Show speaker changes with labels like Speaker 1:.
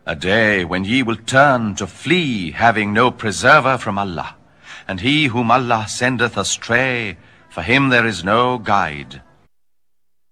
Speaker 1: A day when ye will turn to flee, having no preserver from Allah. And he whom Allah sendeth astray, for him there is no guide.